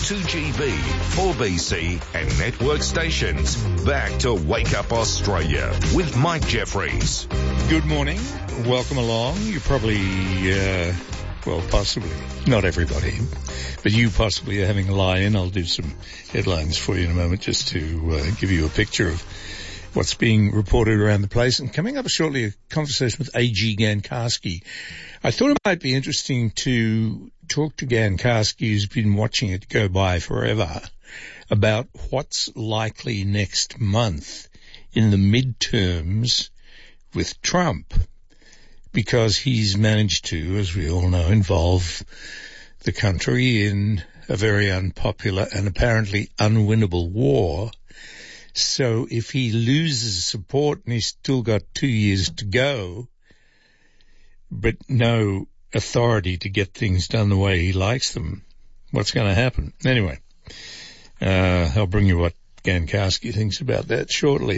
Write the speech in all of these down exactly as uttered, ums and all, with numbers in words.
two G B, four B C and network stations. Back to Wake Up Australia with Mike Jeffries. Good morning. Welcome along. You probably, uh, well, possibly, not everybody, but you possibly are having a lie-in. I'll do some headlines for you in a moment just to uh, give you a picture of what's being reported around the place. And coming up shortly, a conversation with A G Gancarski. I thought it might be interesting to talk to Gancarski, who's been watching it go by forever, about what's likely next month in the midterms with Trump, because he's managed to, as we all know, involve the country in a very unpopular and apparently unwinnable war. So if he loses support and he's still got two years to go, but no authority to get things done the way he likes them, what's going to happen? Anyway, uh, I'll bring you what Gancarski thinks about that shortly.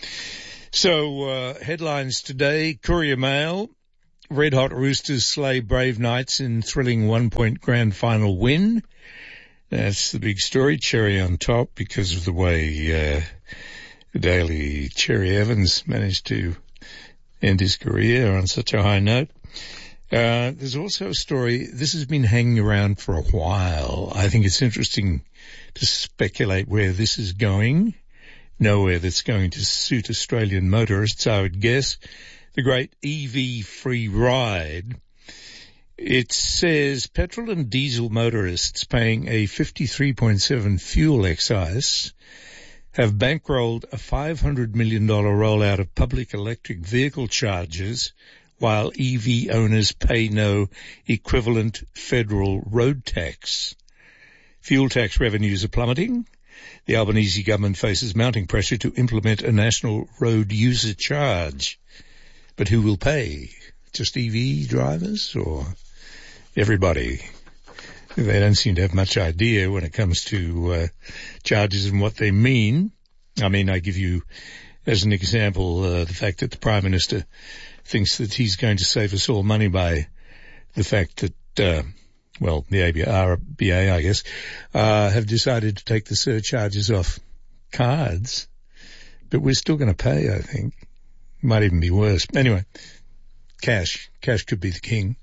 So, uh, headlines today, Courier Mail, Red Hot Roosters slay Brave Knights in thrilling one-point grand final win. That's the big story, cherry on top, because of the way uh, the Daily Cherry Evans managed to end his career on such a high note. Uh, there's also a story, this has been hanging around for a while. I think it's interesting to speculate where this is going. Nowhere that's going to suit Australian motorists, I would guess. The great E V-free ride. It says petrol and diesel motorists paying a fifty-three point seven fuel excise have bankrolled a five hundred million dollars rollout of public electric vehicle charges, while E V owners pay no equivalent federal road tax. Fuel tax revenues are plummeting. The Albanese government faces mounting pressure to implement a national road user charge. But who will pay? Just E V drivers or everybody? They don't seem to have much idea when it comes to uh, charges and what they mean. I mean, I give you as an example uh, the fact that the Prime Minister thinks that he's going to save us all money by the fact that, uh, well, the R B A, I guess, uh, have decided to take the surcharges off cards. But we're still going to pay, I think. Might even be worse. Anyway, cash. Cash could be the king.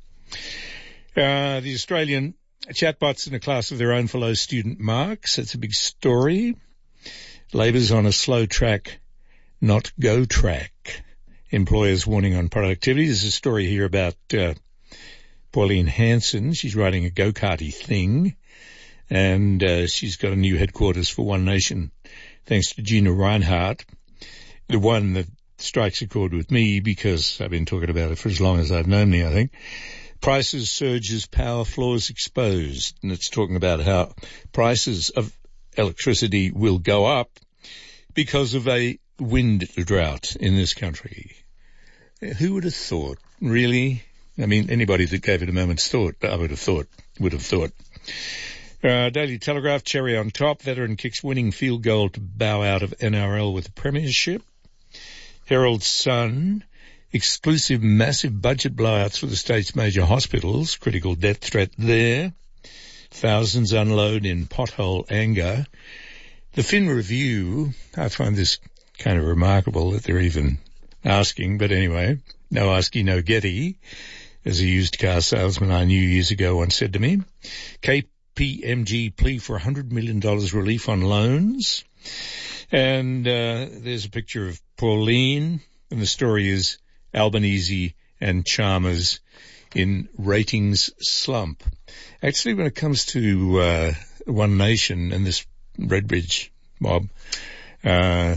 Uh, the Australian chatbots in a class of their own for low student marks. That's a big story. Labor's on a slow track, not go track. Employers warning on productivity. There's a story here about uh, Pauline Hanson. She's riding a go-karty thing, and uh, she's got a new headquarters for One Nation, thanks to Gina Reinhardt, the one that strikes a chord with me because I've been talking about it for as long as I've known me, I think. Prices surges, power flaws exposed. And it's talking about how prices of electricity will go up because of a wind drought in this country. Who would have thought? Really? I mean, anybody that gave it a moment's thought, I would have thought, would have thought. Uh, Daily Telegraph, cherry on top. Veteran kicks winning field goal to bow out of N R L with a premiership. Herald Sun, exclusive massive budget blowouts for the state's major hospitals, critical death threat there. Thousands unload in pothole anger. The Fin Review, I find this kind of remarkable that they're even asking, but anyway, no asky, no getty, as a used car salesman I knew years ago once said to me. K P M G plea for one hundred million dollars relief on loans. And uh, there's a picture of Pauline, and the story is Albanese and Chalmers in ratings slump. Actually, when it comes to uh, One Nation and this Redbridge mob, uh,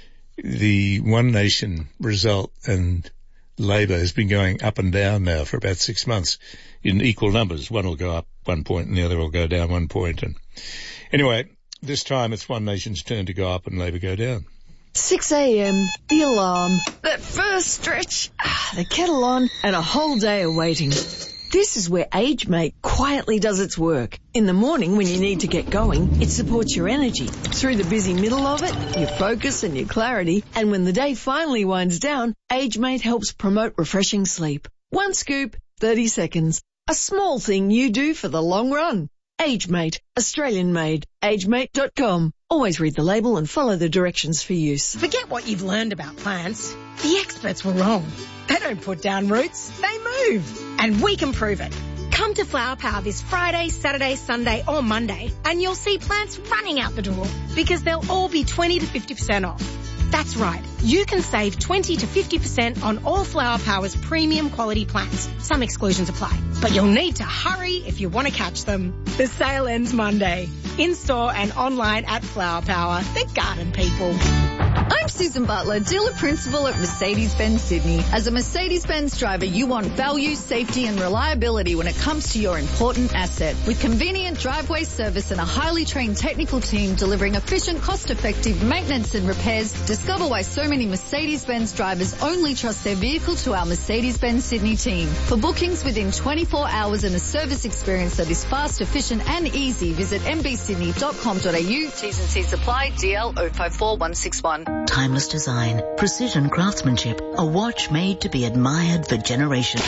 the One Nation result and Labor has been going up and down now for about six months in equal numbers. One will go up one point and the other will go down one point. And anyway, this time it's One Nation's turn to go up and Labor go down. six a.m, the alarm, that first stretch, ah, the kettle on, and a whole day of waiting. This is where AgeMate quietly does its work. In the morning when you need to get going, it supports your energy. Through the busy middle of it, your focus and your clarity. And when the day finally winds down, AgeMate helps promote refreshing sleep. One scoop, thirty seconds. A small thing you do for the long run. AgeMate, Australian made. age mate dot com. Always read the label and follow the directions for use. Forget what you've learned about plants. The experts were wrong. They don't put down roots, they move. And we can prove it. Come to Flower Power this Friday, Saturday, Sunday or Monday and you'll see plants running out the door because they'll all be twenty to fifty percent off. That's right. You can save twenty to fifty percent on all Flower Power's premium quality plants. Some exclusions apply, but you'll need to hurry if you want to catch them. The sale ends Monday. In-store and online at Flower Power, the garden people. I'm Susan Butler, dealer principal at Mercedes-Benz Sydney. As a Mercedes-Benz driver, you want value, safety and reliability when it comes to your important asset. With convenient driveway service and a highly trained technical team delivering efficient, cost-effective maintenance and repairs, discover why so many Mercedes-Benz drivers only trust their vehicle to our Mercedes-Benz Sydney team. For bookings within twenty-four hours and a service experience that is fast, efficient and easy, visit m b sydney dot com dot a u. T's and C's apply. D L zero five four one six one. Timeless design, precision craftsmanship, a watch made to be admired for generations.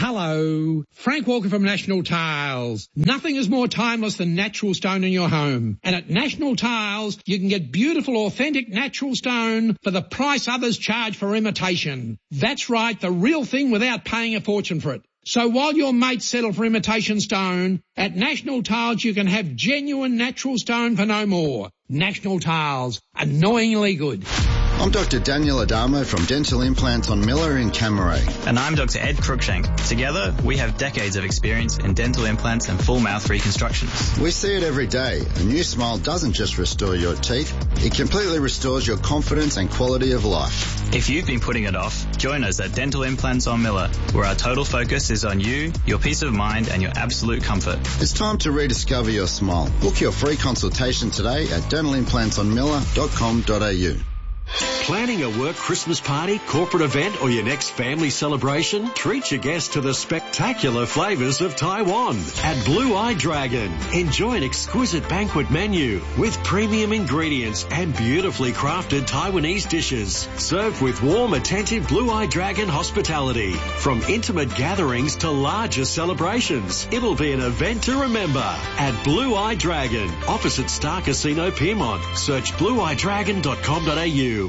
Hello, Frank Walker from National Tiles. Nothing is more timeless than natural stone in your home. And at National Tiles, you can get beautiful, authentic natural stone for the price others charge for imitation. That's right, the real thing without paying a fortune for it. So while your mates settle for imitation stone, at National Tiles you can have genuine natural stone for no more. National Tiles, annoyingly good. I'm Doctor Daniel Adamo from Dental Implants on Miller in Camaray. And I'm Doctor Ed Cruikshank. Together, we have decades of experience in dental implants and full mouth reconstructions. We see it every day. A new smile doesn't just restore your teeth, it completely restores your confidence and quality of life. If you've been putting it off, join us at Dental Implants on Miller, where our total focus is on you, your peace of mind and your absolute comfort. It's time to rediscover your smile. Book your free consultation today at dental implants on miller dot com dot a u. Planning a work Christmas party, corporate event or your next family celebration? Treat your guests to the spectacular flavours of Taiwan at Blue Eye Dragon. Enjoy an exquisite banquet menu with premium ingredients and beautifully crafted Taiwanese dishes served with warm, attentive Blue Eye Dragon hospitality. From intimate gatherings to larger celebrations, it'll be an event to remember at Blue Eye Dragon, opposite Star Casino Piermont. Search blue eye dragon dot com dot a u.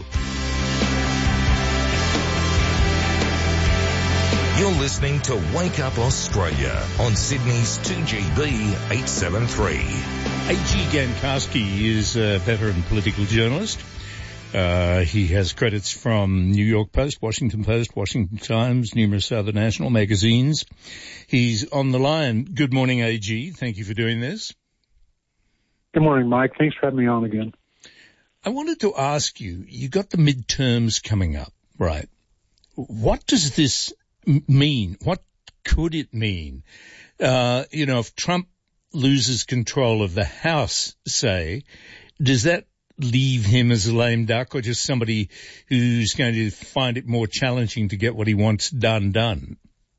You're listening to Wake Up Australia on Sydney's two G B eight seventy-three. A G Gankowski is a veteran political journalist. Uh, he has credits from New York Post, Washington Post, Washington Times, numerous other national magazines. He's on the line. Good morning, A G. Thank you for doing this. Good morning, Mike. Thanks for having me on again. I wanted to ask you, you got the midterms coming up, right? What does this mean? What could it mean? Uh, you know, if Trump loses control of the House, say, does that leave him as a lame duck or just somebody who's going to find it more challenging to get what he wants done, done?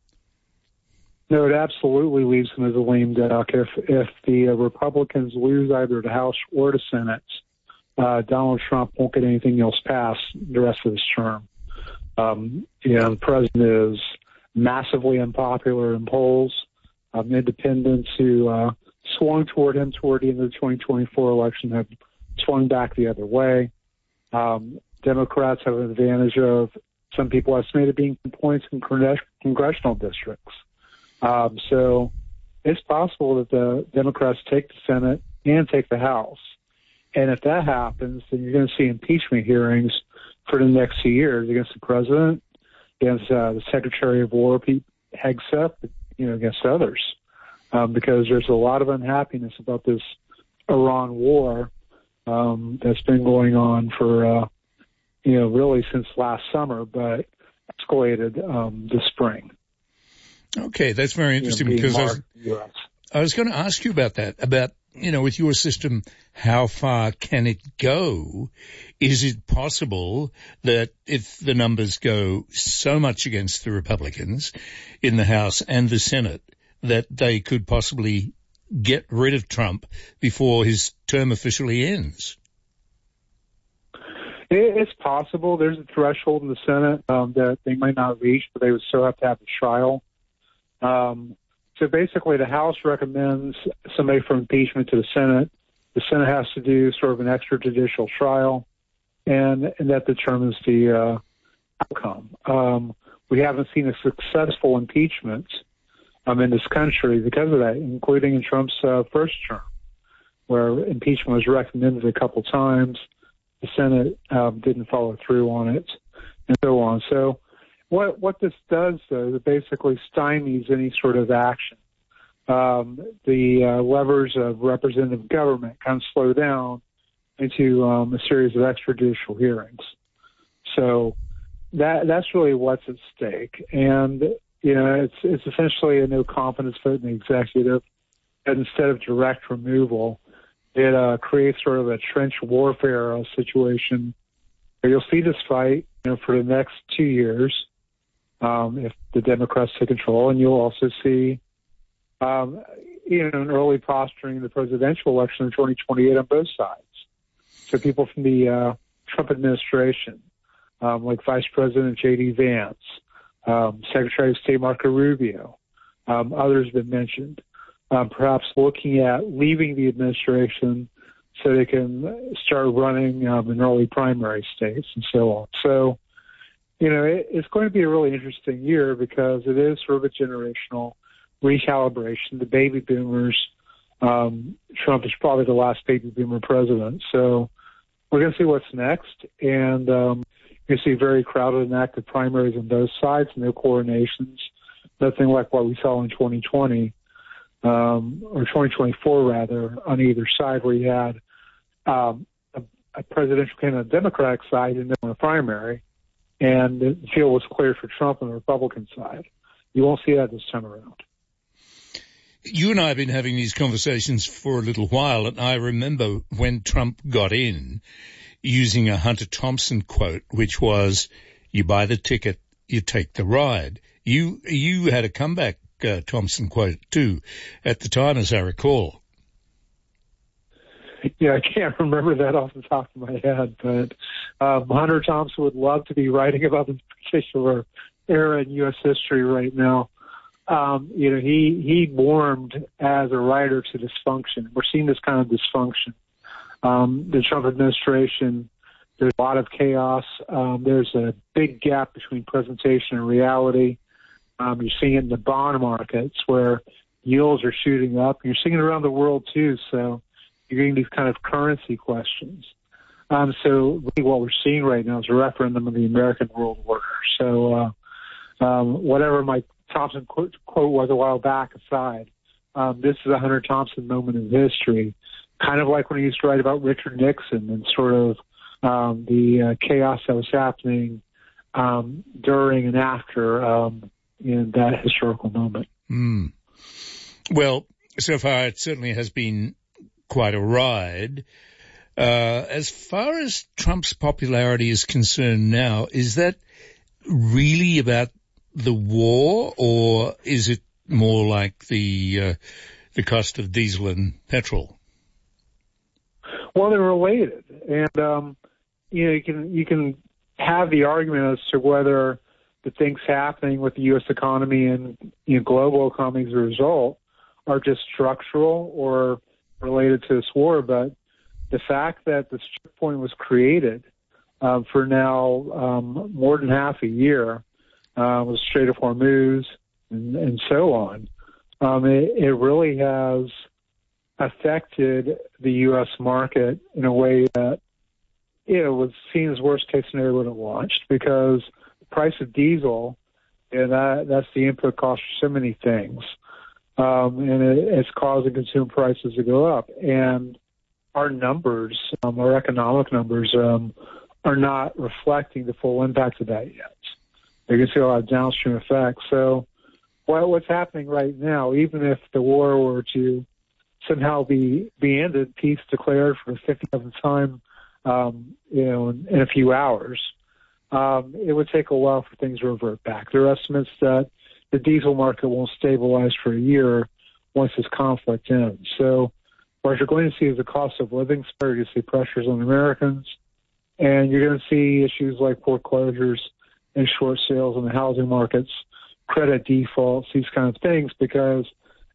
No, it absolutely leaves him as a lame duck. If, if the uh, Republicans lose either the House or the Senate, Uh, Donald Trump won't get anything else passed the rest of his term. Um, you know, the president is massively unpopular in polls. Um, independents who uh, swung toward him toward the end of the twenty twenty-four election have swung back the other way. Um, Democrats have an advantage of, some people estimate it being points in congressional districts. Um, so it's possible that the Democrats take the Senate and take the House. And if that happens, then you're going to see impeachment hearings for the next few years against the president, against uh, the Secretary of War, Pete Hegseth, you know, against others, um, because there's a lot of unhappiness about this Iran war um, that's been going on for, uh, you know, really since last summer, but escalated um, this spring. Okay, that's very interesting, you know, because I was, I was going to ask you about that, about, you know, with your system, how far can it go? Is it possible that if the numbers go so much against the Republicans in the House and the Senate that they could possibly get rid of Trump before his term officially ends? It's possible. There's a threshold in the Senate um, that they might not reach, but they would still have to have a trial. Um, So basically, the House recommends somebody for impeachment to the Senate. The Senate has to do sort of an extrajudicial trial, and, and that determines the uh, outcome. Um, we haven't seen a successful impeachment um, in this country because of that, including in Trump's uh, first term, where impeachment was recommended a couple times. The Senate um, didn't follow through on it, and so on. So what what this does, though, is it basically stymies any sort of action. Um, the uh, levers of representative government kind of slow down into um, a series of extrajudicial hearings. So that that's really what's at stake. And, you know, it's it's essentially a no confidence vote in the executive. And instead of direct removal, it uh, creates sort of a trench warfare uh, situation. You'll see this fight, you know, for the next two years um, if the Democrats take control, and you'll also see Um, you know, an early posturing in the presidential election in twenty twenty-eight on both sides. So people from the uh, Trump administration, um, like Vice President J D Vance, um, Secretary of State Marco Rubio, um, others have been mentioned, um, perhaps looking at leaving the administration so they can start running um, in early primary states and so on. So, you know, it, it's going to be a really interesting year because it is sort of a generational recalibration. The baby boomers, um, Trump is probably the last baby boomer president. So we're going to see what's next. And um, you see very crowded and active primaries on both sides, no coronations, nothing like what we saw in twenty twenty, um, or twenty twenty-four rather, on either side, where you had um, a, a presidential candidate on the Democratic side and then a primary, and the field was clear for Trump on the Republican side. You won't see that this time around. You and I have been having these conversations for a little while, and I remember when Trump got in using a Hunter Thompson quote, which was, you buy the ticket, you take the ride. You you had a comeback uh, Thompson quote, too, at the time, as I recall. Yeah, I can't remember that off the top of my head, but um, Hunter Thompson would love to be writing about this particular era in U S history right now. Um, you know, he, he warmed as a writer to dysfunction. We're seeing this kind of dysfunction. Um, the Trump administration, there's a lot of chaos. Um, there's a big gap between presentation and reality. Um, you're seeing it in the bond markets where yields are shooting up. You're seeing it around the world too. So you're getting these kind of currency questions. Um, so really what we're seeing right now is a referendum of the American world order. So, uh, um, whatever my Thompson quote, quote was a while back aside, um, this is a Hunter Thompson moment in history, kind of like when he used to write about Richard Nixon and sort of um, the uh, chaos that was happening um, during and after um, in that historical moment. Mm. Well, so far it certainly has been quite a ride. Uh, as far as Trump's popularity is concerned now, is that really about the war, or is it more like the uh, the cost of diesel and petrol? Well, they're related, and um, you know you can you can have the argument as to whether the things happening with the U S economy and you know, global economy as a result are just structural or related to this war. But the fact that the checkpoint was created uh, for now um, more than half a year. Uh, with Strait of Hormuz and, and so on, um, it, it really has affected the U S market in a way that, you know, was seen as worst case scenario when it launched, because the price of diesel, and that, that's the input cost for so many things, um, and it, it's causing consumer prices to go up. And our numbers, um, our economic numbers, um, are not reflecting the full impact of that yet. You can see a lot of downstream effects. So well, what's happening right now, even if the war were to somehow be, be ended, peace declared for the fifty-seventh time, um, you know, in, in a few hours, um, it would take a while for things to revert back. There are estimates that the diesel market won't stabilize for a year once this conflict ends. So what you're going to see is the cost of living spur. You see pressures on Americans, and you're going to see issues like foreclosures and short sales in the housing markets, credit defaults, these kinds of things, because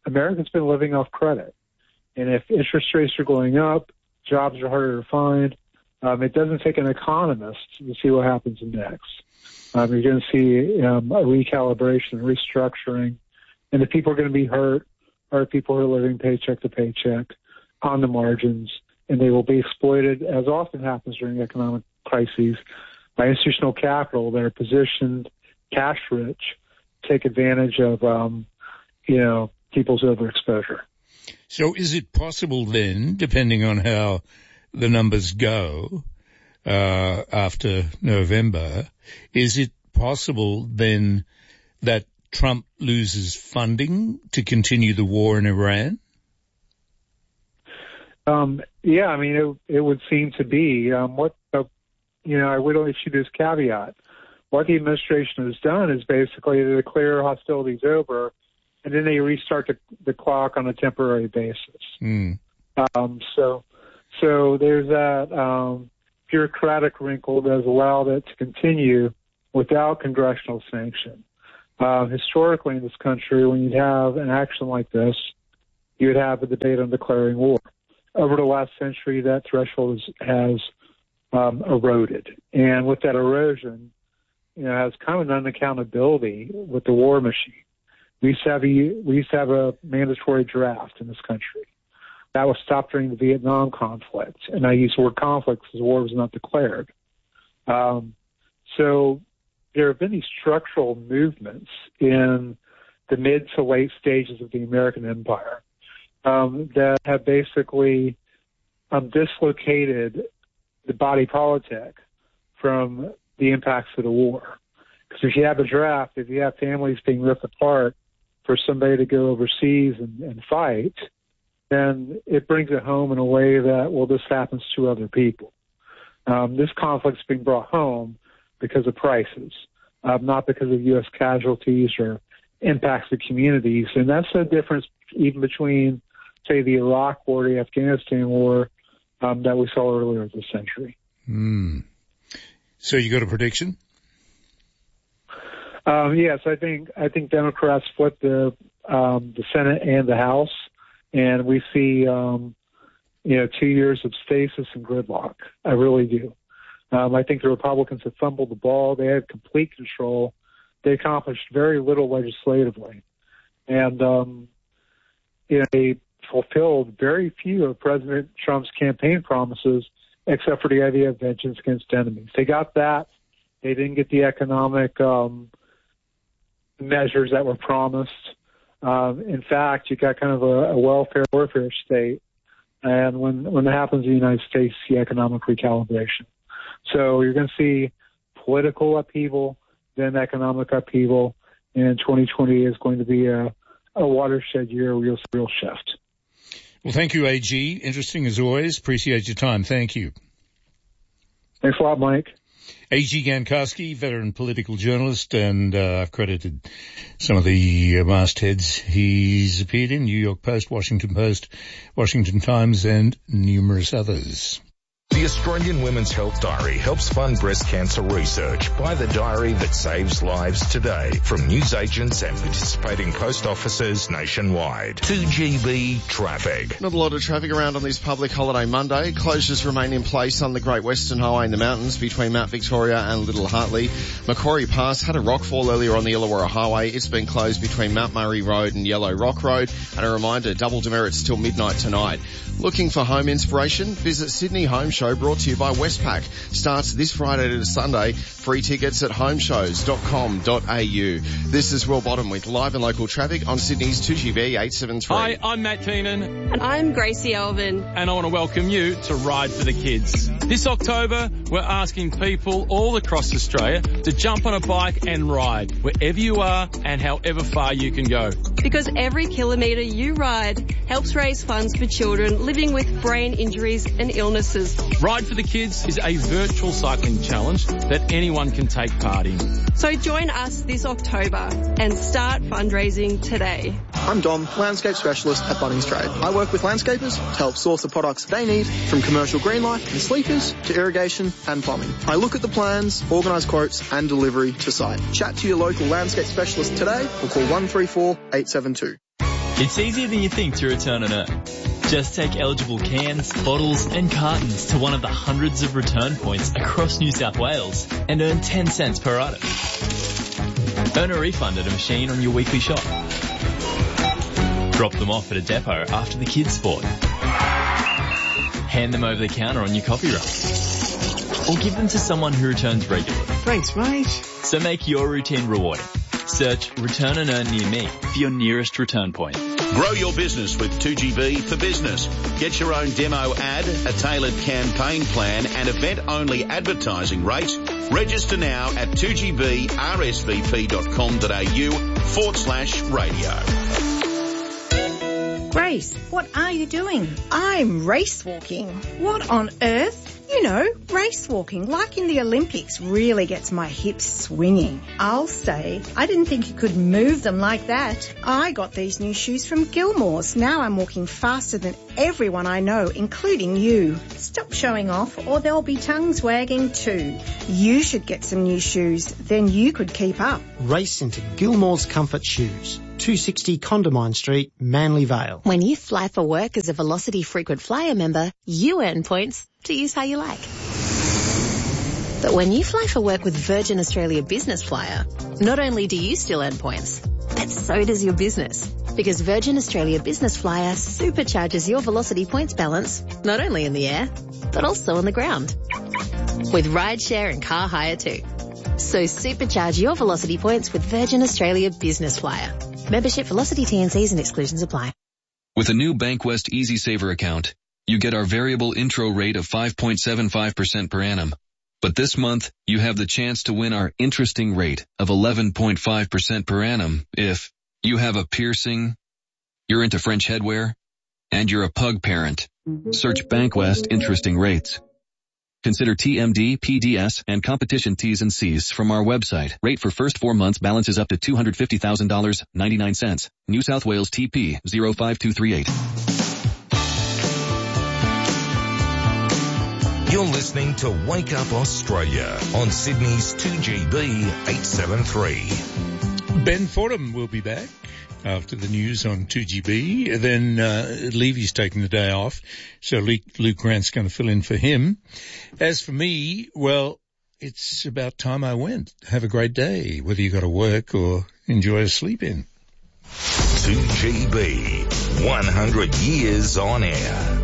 Americans been living off credit. And if interest rates are going up, jobs are harder to find. Um, it doesn't take an economist to see what happens next. Um, you're going to see um, a recalibration, restructuring, and the people are going to be hurt are people who are living paycheck to paycheck on the margins, and they will be exploited, as often happens during economic crises, by institutional capital that are positioned cash rich, take advantage of, um, you know, people's overexposure. So is it possible then, depending on how the numbers go uh, after November, is it possible then that Trump loses funding to continue the war in Iran? Um, yeah, I mean, it, it would seem to be. Um, what, uh, you know, I would issue this caveat. What the administration has done is basically to declare hostilities over, and then they restart the, the clock on a temporary basis. Mm. Um, so, so there's that um, bureaucratic wrinkle that has allowed it to continue without congressional sanction. Uh, historically in this country, when you have an action like this, you would have a debate on declaring war. Over the last century, that threshold is, has um, eroded. And with that erosion, you know, has come an unaccountability with the war machine. We used to have a, we used to have a mandatory draft in this country. That was stopped during the Vietnam conflict. And I use the word conflict because the war was not declared. Um, so there have been these structural movements in the mid to late stages of the American empire um, that have basically um, dislocated the body politic from the impacts of the war. Because if you have a draft, if you have families being ripped apart for somebody to go overseas and, and fight, then it brings it home in a way that, well, this happens to other people. Um, this conflict's being brought home because of prices, uh, not because of U S casualties or impacts to communities. And that's the difference even between, say, the Iraq war, the Afghanistan war um, that we saw earlier this century. Mm. So you got a prediction? Um, yes, I think I think Democrats flip the um, the Senate and the House, and we see um, you know two years of stasis and gridlock. I really do. Um, I think the Republicans have fumbled the ball. They had complete control. They accomplished very little legislatively, and um, you know they fulfilled very few of President Trump's campaign promises, except for the idea of vengeance against enemies. They got that. They didn't get the economic um, measures that were promised. Um, in fact, you got kind of a, a welfare warfare state. And when, when that happens in the United States, you see economic recalibration. So you're going to see political upheaval, then economic upheaval. And twenty twenty is going to be a, a watershed year where you'll see a real shift. Well, thank you, A G. Interesting as always. Appreciate your time. Thank you. Thanks a lot, Mike. A G Gankowski, veteran political journalist, and uh, I've credited some of the uh, mastheads he's appeared in, New York Post, Washington Post, Washington Times, and numerous others. The Australian Women's Health Diary helps fund breast cancer research. Buy the diary that saves lives today from newsagents and participating post offices nationwide. two G B traffic. Not a lot of traffic around on this public holiday Monday. Closures remain in place on the Great Western Highway in the mountains between Mount Victoria and Little Hartley. Macquarie Pass had a rockfall earlier on the Illawarra Highway. It's been closed between Mount Murray Road and Yellow Rock Road. And a reminder, double demerits till midnight tonight. Looking for home inspiration? Visit Sydney Home Show, brought to you by Westpac. Starts this Friday to Sunday. Free tickets at homeshows dot com dot a u. This is Will Bottom with live and local traffic on Sydney's two G B eight seven three. Hi, I'm Matt Keenan. And I'm Gracie Elvin. And I want to welcome you to Ride for the Kids. This October, we're asking people all across Australia to jump on a bike and ride wherever you are and however far you can go. Because every kilometre you ride helps raise funds for children living with brain injuries and illnesses. Ride for the Kids is a virtual cycling challenge that anyone can take part in. So join us this October and start fundraising today. I'm Dom, landscape specialist at Bunnings Trade. I work with landscapers to help source the products they need, from commercial green life and sleepers to irrigation and plumbing. I look at the plans, organise quotes and delivery to site. Chat to your local landscape specialist today or call one three four eight seven two. It's easier than you think to return and earn. Just take eligible cans, bottles and cartons to one of the hundreds of return points across New South Wales and earn ten cents per item. Earn a refund at a machine on your weekly shop. Drop them off at a depot after the kids' sport. Hand them over the counter on your coffee run. Or give them to someone who returns regularly. Thanks, mate. So make your routine rewarding. Search Return and Earn near me for your nearest return point. Grow your business with two G B for Business. Get your own demo ad, a tailored campaign plan and event-only advertising rates. Register now at two G B R S V P dot com dot a u forward slash radio. Grace, what are you doing? I'm race walking. What on earth? You know, race walking, like in the Olympics, really gets my hips swinging. I'll say, I didn't think you could move them like that. I got these new shoes from Gilmore's. Now I'm walking faster than everyone I know, including you. Stop showing off or there'll be tongues wagging too. You should get some new shoes, then you could keep up. Race into Gilmore's Comfort Shoes. two sixty Condamine Street, Manly Vale. When you fly for work as a Velocity Frequent Flyer member, you earn points to use how you like. But when you fly for work with Virgin Australia Business Flyer, not only do you still earn points, but so does your business. Because Virgin Australia Business Flyer supercharges your Velocity points balance, not only in the air, but also on the ground. With rideshare and car hire too. So supercharge your Velocity points with Virgin Australia Business Flyer. Membership, Velocity, T and Cs and exclusions apply. With a new Bankwest Easy Saver account, you get our variable intro rate of five point seven five percent per annum. But this month, you have the chance to win our interesting rate of eleven point five percent per annum if you have a piercing, you're into French headwear, and you're a pug parent. Search Bankwest Interesting Rates. Consider T M D, P D S, and competition T's and C's from our website. Rate for first four months balances up to two hundred fifty thousand dollars and ninety-nine cents. New South Wales T P zero five two three eight. You're listening to Wake Up Australia on Sydney's two G B eight seventy-three. Ben Fordham will be back after the news on two G B. Then uh, Levy's taking the day off, so Luke, Luke Grant's going to fill in for him. As for me, well, it's about time I went. Have a great day, whether you got to work or enjoy a sleep in. two G B, one hundred years on air.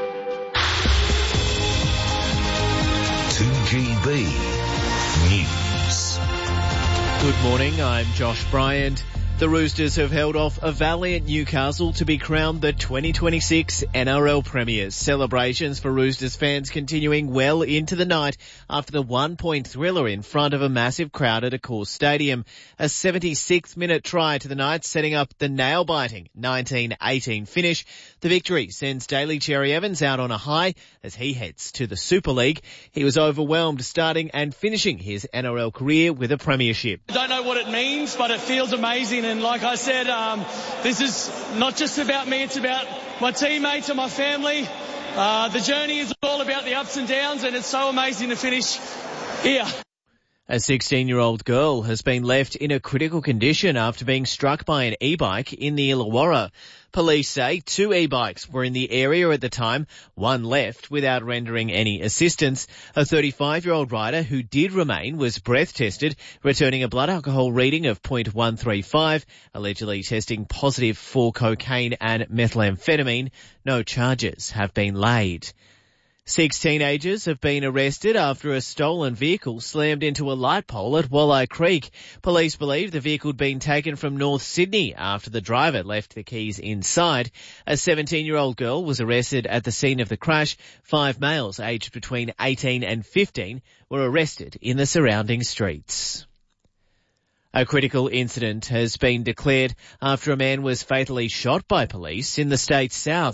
two G B News. Good morning, I'm Josh Bryant. The Roosters have held off a valiant Newcastle to be crowned the twenty twenty-six N R L Premiers. Celebrations for Roosters fans continuing well into the night after the one-point thriller in front of a massive crowd at Accor Stadium. A seventy-sixth minute try to the Knights setting up the nail-biting nineteen eighteen finish. The victory sends Daly Cherry Evans out on a high as he heads to the Super League. He was overwhelmed starting and finishing his N R L career with a premiership. I don't know what it means, but it feels amazing. And like I said, um, this is not just about me, it's about my teammates and my family. Uh, the journey is all about the ups and downs, and it's so amazing to finish here. A sixteen-year-old girl has been left in a critical condition after being struck by an e-bike in the Illawarra. Police say two e-bikes were in the area at the time, one left without rendering any assistance. A thirty-five-year-old rider who did remain was breath tested, returning a blood alcohol reading of point one three five, allegedly testing positive for cocaine and methamphetamine. No charges have been laid. Six teenagers have been arrested after a stolen vehicle slammed into a light pole at Walleye Creek. Police believe the vehicle had been taken from North Sydney after the driver left the keys inside. A seventeen-year-old girl was arrested at the scene of the crash. Five males aged between eighteen and fifteen were arrested in the surrounding streets. A critical incident has been declared after a man was fatally shot by police in the state's south.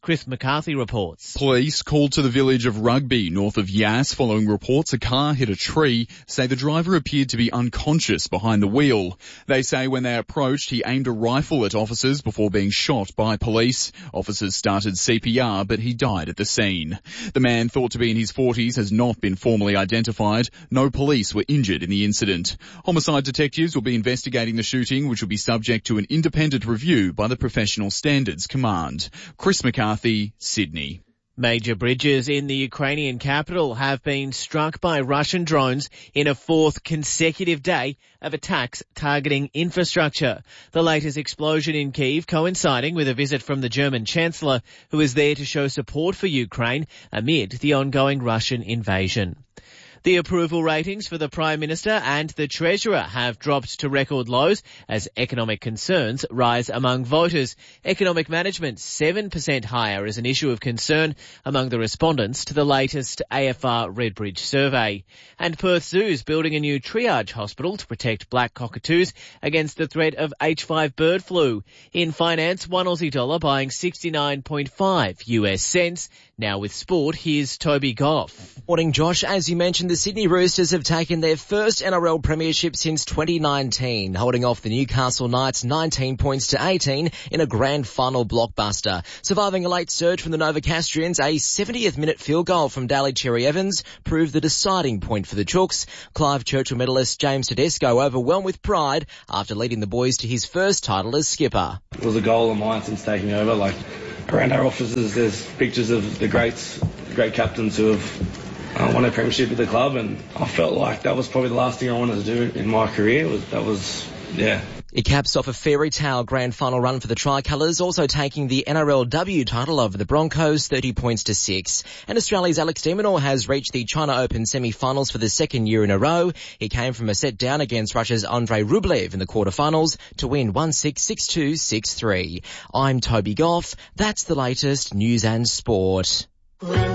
Chris McCarthy reports. Police called to the village of Rugby, north of Yass, following reports a car hit a tree, say the driver appeared to be unconscious behind the wheel. They say when they approached, he aimed a rifle at officers before being shot by police. Officers started C P R, but he died at the scene. The man, thought to be in his forties, has not been formally identified. No police were injured in the incident. Homicide detectives will be investigating the shooting, which will be subject to an independent review by the Professional Standards Command. Chris McCarthy, Sydney. Major bridges in the Ukrainian capital have been struck by Russian drones in a fourth consecutive day of attacks targeting infrastructure. The latest explosion in Kyiv coinciding with a visit from the German Chancellor, who is there to show support for Ukraine amid the ongoing Russian invasion. The approval ratings for the Prime Minister and the Treasurer have dropped to record lows as economic concerns rise among voters. Economic management seven percent higher is an issue of concern among the respondents to the latest A F R Redbridge survey. And Perth Zoo is building a new triage hospital to protect black cockatoos against the threat of H five bird flu. In finance, one Aussie dollar buying sixty-nine point five U S cents. Now with sport, here's Toby Goff. Morning, Josh. As you mentioned, the Sydney Roosters have taken their first N R L premiership since twenty nineteen, holding off the Newcastle Knights nineteen points to eighteen in a grand final blockbuster. Surviving a late surge from the Novocastrians, a seventieth minute field goal from Daly Cherry Evans proved the deciding point for the Chooks. Clive Churchill medalist James Tedesco overwhelmed with pride after leading the boys to his first title as skipper. It was a goal of mine since taking over. Like, around our offices, there's pictures of the greats, the great captains who have uh, won a premiership with the club, and I felt like that was probably the last thing I wanted to do in my career. Was that was, yeah. It caps off a fairy tale grand final run for the Tricolours, also taking the N R L W title over the Broncos, thirty points to six. And Australia's Alex de Minaur has reached the China Open semi-finals for the second year in a row. He came from a set down against Russia's Andrei Rublev in the quarterfinals to win one six, six two, six three. I'm Toby Goff. That's the latest news and sport.